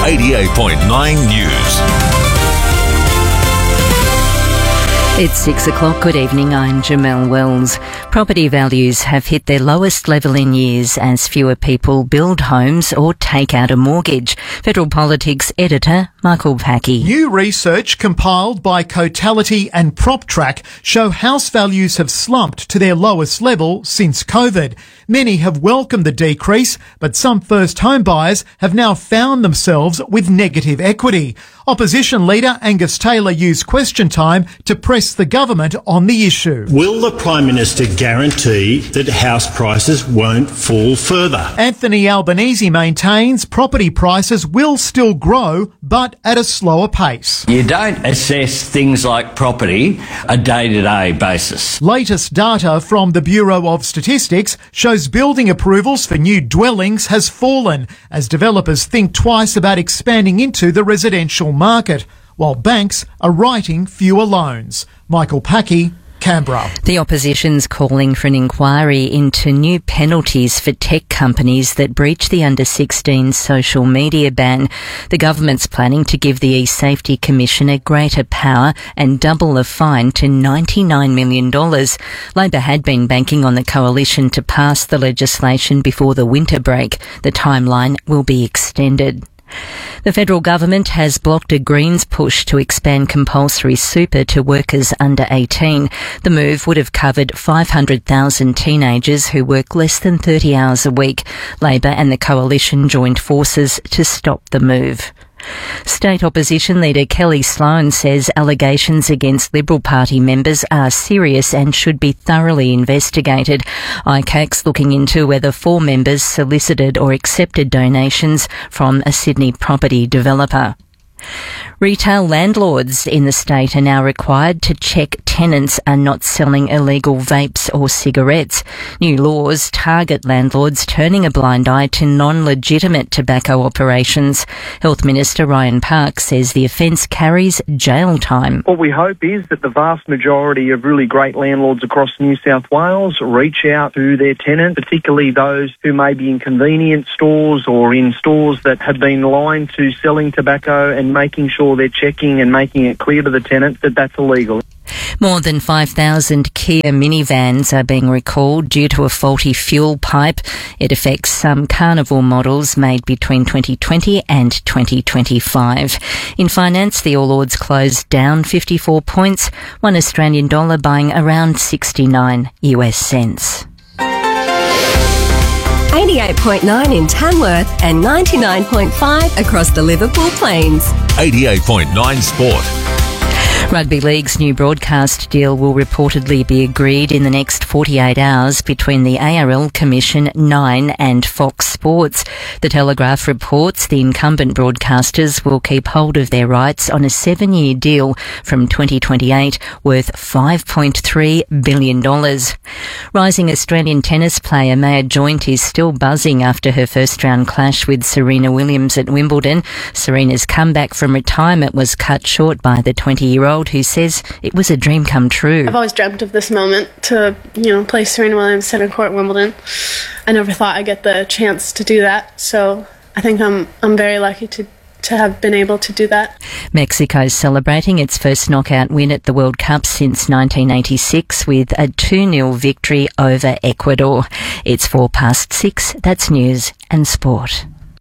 88.9 News. It's 6 o'clock. Good evening. I'm Jamelle Wells. Property values have hit their lowest level in years as fewer people build homes or take out a mortgage. Federal Politics editor Michael Packey. New research compiled by Cotality and PropTrack show house values have slumped to their lowest level since COVID. Many have welcomed the decrease, but some first home buyers have now found themselves with negative equity. Opposition leader Angus Taylor used question time to press the government on the issue. Will the Prime Minister guarantee that house prices won't fall further? Anthony Albanese maintains property prices will still grow, but at a slower pace. You don't assess things like property a day-to-day basis. Latest data from the Bureau of Statistics shows building approvals for new dwellings has fallen as developers think twice about expanding into the residential market, while banks are writing fewer loans. Michael Packey, Canberra. The opposition's calling for an inquiry into new penalties for tech companies that breach the under-16 social media ban. The government's planning to give the e-Safety Commissioner greater power and double the fine to $99 million. Labor had been banking on the coalition to pass the legislation before the winter break. The timeline will be extended. The federal government has blocked a Greens push to expand compulsory super to workers under 18. The move would have covered 500,000 teenagers who work less than 30 hours a week. Labor and the coalition joined forces to stop the move. State Opposition Leader Kelly Sloan says allegations against Liberal Party members are serious and should be thoroughly investigated. ICAC's looking into whether 4 members solicited or accepted donations from a Sydney property developer. Retail landlords in the state are now required to check tenants are not selling illegal vapes or cigarettes. New laws target landlords turning a blind eye to non-legitimate tobacco operations. Health Minister Ryan Park says the offence carries jail time. What we hope is that the vast majority of really great landlords across New South Wales reach out to their tenants, particularly those who may be in convenience stores or in stores that have been lined to selling tobacco, and making sure they're checking and making it clear to the tenants that that's illegal. More than 5,000 Kia minivans are being recalled due to a faulty fuel pipe. It affects some Carnival models made between 2020 and 2025. In finance, the All Ords closed down 54 points, one Australian dollar buying around 69 US cents. 88.9 in Tamworth and 99.5 across the Liverpool Plains. 88.9 Sport. Rugby League's new broadcast deal will reportedly be agreed in the next 48 hours between the ARL Commission, Nine and Fox Sports. The Telegraph reports the incumbent broadcasters will keep hold of their rights on a 7-year deal from 2028 worth $5.3 billion. Rising Australian tennis player Maya Joint is still buzzing after her first-round clash with Serena Williams at Wimbledon. Serena's comeback from retirement was cut short by the 20-year-old who says it was a dream come true. I've always dreamt of this moment to, play Serena Williams centre court at Wimbledon. I never thought I'd get the chance to do that, so I think I'm very lucky to have been able to do that. Mexico's celebrating its first knockout win at the World Cup since 1986 with a 2-0 victory over Ecuador. It's 6:04. That's news and sport.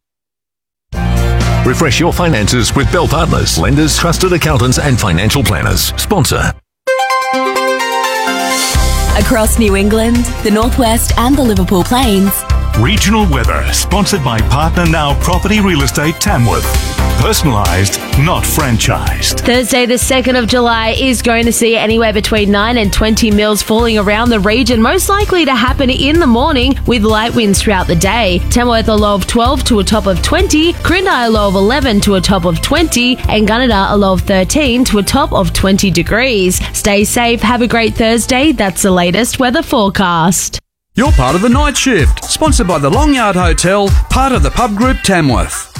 Refresh your finances with Bell Partners, lenders, trusted accountants and financial planners. Sponsor. Across New England, the Northwest and the Liverpool Plains. Regional weather, sponsored by Partner Now Property Real Estate Tamworth. Personalised, not franchised. Thursday, the 2nd of July, is going to see anywhere between 9 and 20 mils falling around the region, most likely to happen in the morning with light winds throughout the day. Tamworth a low of 12 to a top of 20, Corindi a low of 11 to a top of 20, and Gunnedah a low of 13 to a top of 20 degrees. Stay safe, have a great Thursday. That's the latest weather forecast. You're part of the night shift, sponsored by the Long Yard Hotel, part of the Pub Group Tamworth.